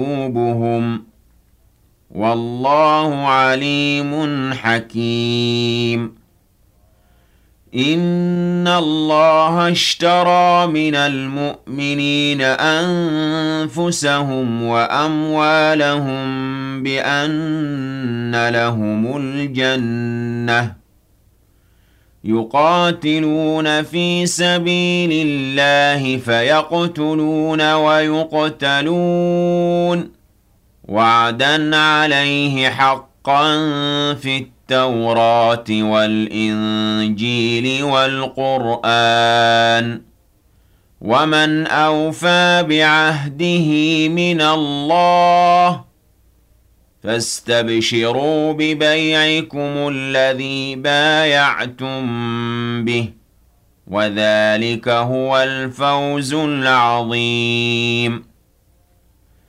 قلوبهم والله عليم حكيم إن الله اشترى من المؤمنين أنفسهم وأموالهم بأن لهم الجنة يقاتلون في سبيل الله فيقتلون ويقتلون وعدا عليه حقا في التوراة والإنجيل والقرآن ومن أوفى بعهده من الله فاستبشروا ببيعكم الذي بايعتم به وذلك هو الفوز العظيم